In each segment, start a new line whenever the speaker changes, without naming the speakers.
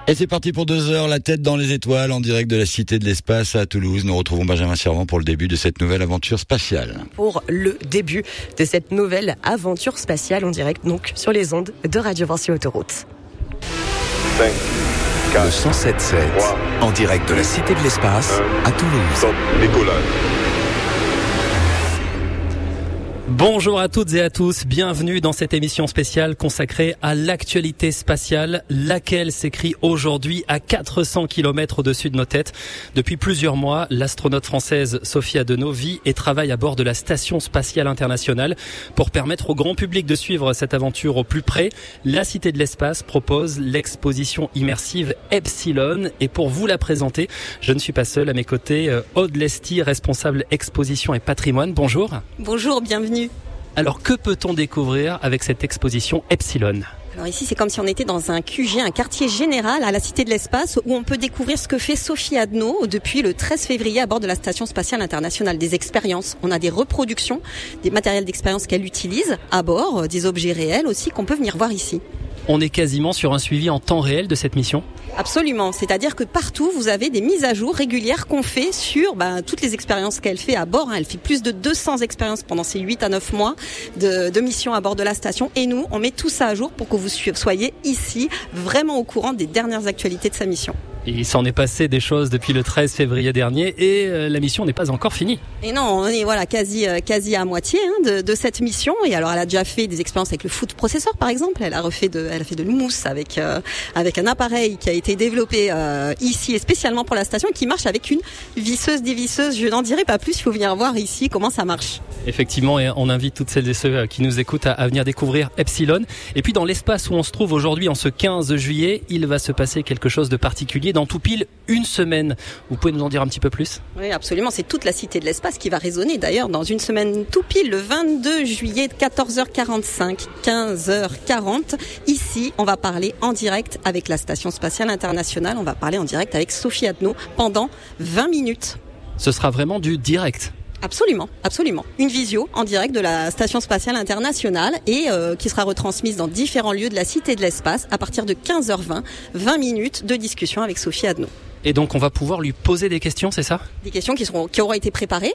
Et c'est parti pour 2 heures, la tête dans les étoiles, en direct de la Cité de l'Espace à Toulouse. Nous retrouvons Benjamin Servan pour le début de cette nouvelle aventure spatiale.
Pour le début de cette nouvelle aventure spatiale en direct, donc sur les ondes de Radio Vinci Autoroute.
5, 4,
le 107.7, en direct de la Cité de l'Espace à Toulouse.
Top, décollage.
Bonjour à toutes et à tous, bienvenue dans cette émission spéciale consacrée à l'actualité spatiale, laquelle s'écrit aujourd'hui à 400 km au-dessus de nos têtes. Depuis plusieurs mois, l'astronaute française Sophie Adenau vit et travaille à bord de la Station Spatiale Internationale. Pour permettre au grand public de suivre cette aventure au plus près, la Cité de l'Espace propose l'exposition immersive Epsilon. Et pour vous la présenter, je ne suis pas seul, à mes côtés, Aude Lesty, responsable exposition et patrimoine. Bonjour.
Bonjour, bienvenue.
Alors, que peut-on découvrir avec cette exposition Epsilon ?
Alors ici, c'est comme si on était dans un QG, un quartier général à la Cité de l'Espace, où on peut découvrir ce que fait Sophie Adenau depuis le 13 février à bord de la Station Spatiale Internationale. Des expériences, on a des reproductions, des matériels d'expérience qu'elle utilise à bord, des objets réels aussi qu'on peut venir voir ici.
On est quasiment sur un suivi en temps réel de cette mission ?
Absolument, c'est-à-dire que partout vous avez des mises à jour régulières qu'on fait sur toutes les expériences qu'elle fait à bord. Elle fait plus de 200 expériences pendant ces 8 à 9 mois de mission à bord de la station. Et nous, on met tout ça à jour pour que vous soyez ici vraiment au courant des dernières actualités de sa mission.
Il s'en est passé des choses depuis le 13 février dernier et la mission n'est pas encore finie.
Et non, on est quasi à moitié de cette mission. Et alors elle a déjà fait des expériences avec le food processor par exemple. Elle a fait de l'houmous avec un appareil qui a été développé ici et spécialement pour la station, qui marche avec une visseuse dévisseuse. Je n'en dirai pas plus, il faut venir voir ici comment ça marche.
Effectivement, et on invite toutes celles et ceux qui nous écoutent à venir découvrir Epsilon. Et puis dans l'espace où on se trouve aujourd'hui, en ce 15 juillet, il va se passer quelque chose de particulier dans tout pile une semaine. Vous pouvez nous en dire un petit peu plus ?
Oui, absolument. C'est toute la Cité de l'Espace qui va résonner d'ailleurs dans une semaine tout pile, le 22 juillet, 14h45, 15h40. Ici, on va parler en direct avec la Station Spatiale Internationale. On va parler en direct avec Sophie Adenau pendant 20 minutes.
Ce sera vraiment du direct ?
Absolument, absolument. Une visio en direct de la Station Spatiale Internationale et qui sera retransmise dans différents lieux de la Cité de l'Espace à partir de 15h20, 20 minutes de discussion avec Sophie Adenau.
Et donc on va pouvoir lui poser des questions, c'est ça ?
Des questions qui auront été préparées,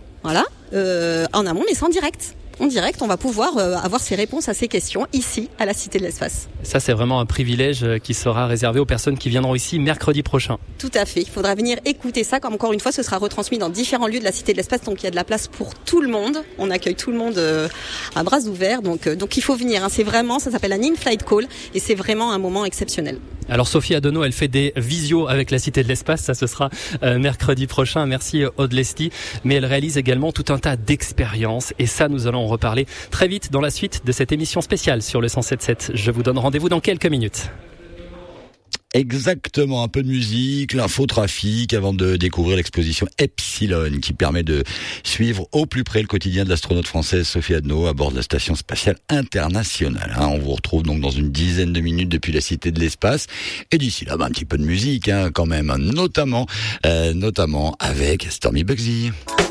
en amont, mais c'est en direct. En direct, on va pouvoir avoir ses réponses à ces questions ici, à la Cité de l'Espace.
Ça, c'est vraiment un privilège qui sera réservé aux personnes qui viendront ici mercredi prochain.
Tout à fait. Il faudra venir écouter ça. Comme encore une fois, ce sera retransmis dans différents lieux de la Cité de l'Espace. Donc, il y a de la place pour tout le monde. On accueille tout le monde à bras ouverts. Donc il faut venir. C'est vraiment, ça s'appelle un in-flight call. Et c'est vraiment un moment exceptionnel.
Alors, Sophie Adenau, elle fait des visios avec la Cité de l'Espace. Ça, ce sera mercredi prochain. Merci, Aude Lesty. Mais elle réalise également tout un tas d'expériences. Et ça, nous allons en reparler très vite dans la suite de cette émission spéciale sur le 107.7. Je vous donne rendez-vous dans quelques minutes.
Exactement, un peu de musique, l'infotrafic avant de découvrir l'exposition Epsilon qui permet de suivre au plus près le quotidien de l'astronaute française Sophie Adenau à bord de la Station Spatiale Internationale. On vous retrouve donc dans une dizaine de minutes depuis la Cité de l'Espace et d'ici là, un petit peu de musique quand même, notamment avec Stormy Bugsy.